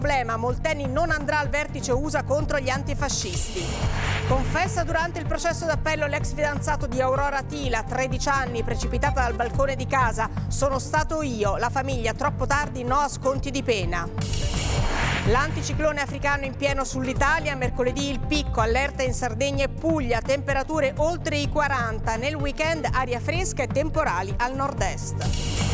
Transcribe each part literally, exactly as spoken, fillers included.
Problema, Molteni non andrà al vertice U S A contro gli antifascisti. Confessa durante il processo d'appello l'ex fidanzato di Aurora Tila, tredici anni, precipitata dal balcone di casa. Sono stato io, la famiglia, troppo tardi, no a sconti di pena. L'anticiclone africano in pieno sull'Italia, mercoledì il picco, allerta in Sardegna e Puglia, temperature oltre i quaranta, nel weekend aria fresca e temporali al nord-est.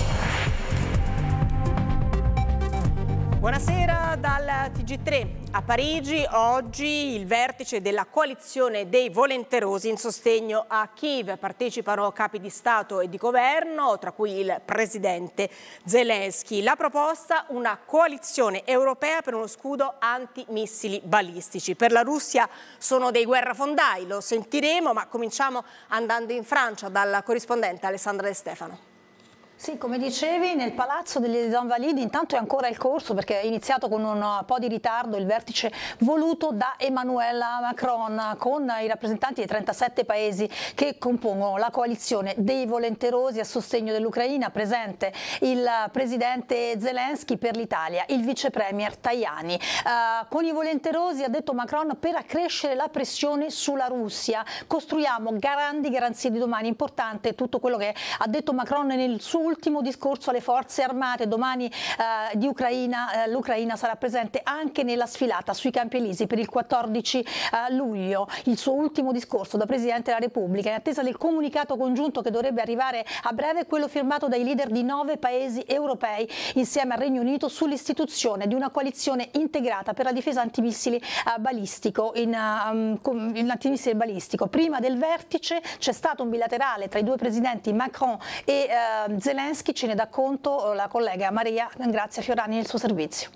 Buonasera dal T G tre. A Parigi oggi il vertice della coalizione dei volenterosi in sostegno a Kiev. Partecipano capi di Stato e di governo, tra cui il presidente Zelensky. La proposta, una coalizione europea per uno scudo antimissili balistici. Per la Russia sono dei guerrafondai, lo sentiremo, ma cominciamo andando in Francia dal corrispondente Alessandra De Stefano. Sì, come dicevi, nel palazzo degli Invalides intanto è ancora il corso, perché è iniziato con un po' di ritardo il vertice voluto da Emmanuel Macron con i rappresentanti dei trentasette paesi che compongono la coalizione dei volenterosi a sostegno dell'Ucraina, presente il presidente Zelensky, per l'Italia il vice premier Tajani. Uh, con i volenterosi, ha detto Macron, per accrescere la pressione sulla Russia costruiamo grandi garanzie di domani. Importante tutto quello che ha detto Macron nel suo ultimo discorso alle forze armate. Domani eh, di Ucraina, eh, l'Ucraina sarà presente anche nella sfilata sui Campi Elisi per il quattordici eh, luglio. Il suo ultimo discorso da Presidente della Repubblica, in attesa del comunicato congiunto che dovrebbe arrivare a breve, quello firmato dai leader di nove paesi europei insieme al Regno Unito sull'istituzione di una coalizione integrata per la difesa antimissili eh, balistico in, um, in antimissile balistico. Prima del vertice c'è stato un bilaterale tra i due presidenti Macron e eh, Zelensky. Zelensky, ce ne dà conto la collega Maria Grazia Fiorani nel suo servizio.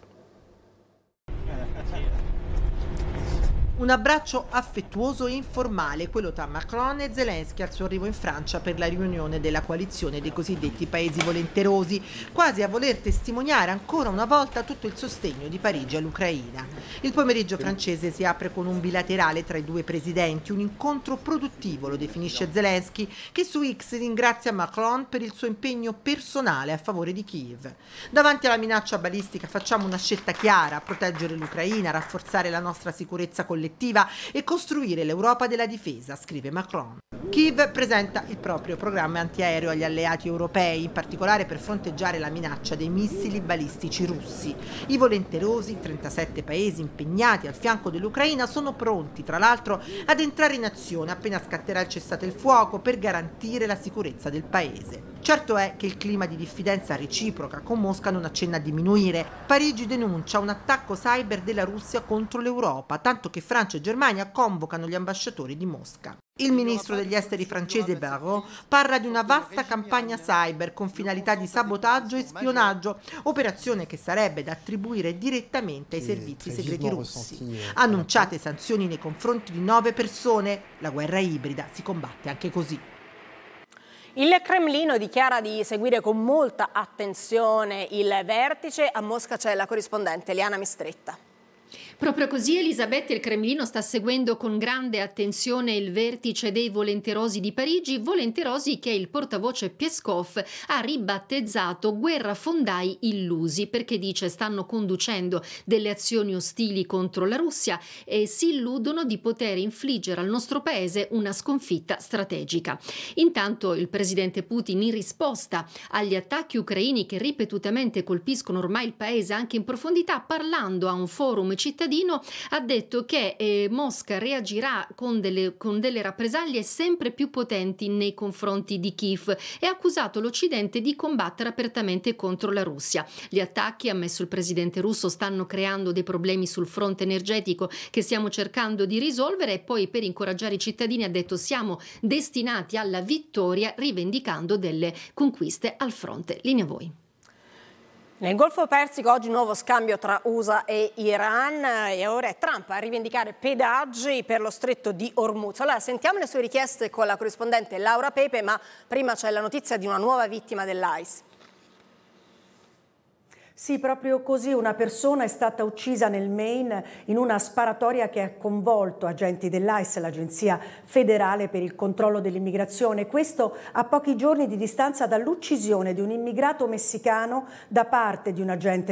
Un abbraccio affettuoso e informale, quello tra Macron e Zelensky al suo arrivo in Francia per la riunione della coalizione dei cosiddetti paesi volenterosi, quasi a voler testimoniare ancora una volta tutto il sostegno di Parigi all'Ucraina. Il pomeriggio francese si apre con un bilaterale tra i due presidenti, un incontro produttivo, lo definisce Zelensky, che su X ringrazia Macron per il suo impegno personale a favore di Kiev. Davanti alla minaccia balistica facciamo una scelta chiara: proteggere l'Ucraina, rafforzare la nostra sicurezza collettiva e costruire l'Europa della difesa, scrive Macron. Kiev presenta il proprio programma antiaereo agli alleati europei, in particolare per fronteggiare la minaccia dei missili balistici russi. I volenterosi, trentasette paesi impegnati al fianco dell'Ucraina, sono pronti, tra l'altro, ad entrare in azione appena scatterà il cessate il fuoco per garantire la sicurezza del paese. Certo è che il clima di diffidenza reciproca con Mosca non accenna a diminuire. Parigi denuncia un attacco cyber della Russia contro l'Europa, tanto che Francia e Germania convocano gli ambasciatori di Mosca. Il ministro degli esteri francese Barrot parla di una vasta campagna cyber con finalità di sabotaggio e spionaggio, operazione che sarebbe da attribuire direttamente ai servizi segreti russi. Annunciate sanzioni nei confronti di nove persone, la guerra ibrida si combatte anche così. Il Cremlino dichiara di seguire con molta attenzione il vertice. A Mosca c'è la corrispondente Eliana Mistretta. Proprio così, Elisabetta, il Cremlino sta seguendo con grande attenzione il vertice dei volenterosi di Parigi, volenterosi che il portavoce Peskov ha ribattezzato guerrafondai illusi, perché dice stanno conducendo delle azioni ostili contro la Russia e si illudono di poter infliggere al nostro paese una sconfitta strategica. Intanto il presidente Putin, in risposta agli attacchi ucraini che ripetutamente colpiscono ormai il paese anche in profondità, parlando a un forum cittadino, ha detto che eh, Mosca reagirà con delle, con delle rappresaglie sempre più potenti nei confronti di Kiev e ha accusato l'Occidente di combattere apertamente contro la Russia. Gli attacchi, ha ammesso il presidente russo, stanno creando dei problemi sul fronte energetico che stiamo cercando di risolvere, e poi per incoraggiare i cittadini ha detto siamo destinati alla vittoria, rivendicando delle conquiste al fronte. Linea a voi. Nel Golfo Persico oggi nuovo scambio tra U S A e Iran, e ora è Trump a rivendicare pedaggi per lo stretto di Hormuz. Allora sentiamo le sue richieste con la corrispondente Laura Pepe, ma prima c'è la notizia di una nuova vittima dell'I S. Sì, proprio così, una persona è stata uccisa nel Maine in una sparatoria che ha coinvolto agenti dell'I C E, l'Agenzia Federale per il Controllo dell'Immigrazione. Questo a pochi giorni di distanza dall'uccisione di un immigrato messicano da parte di un agente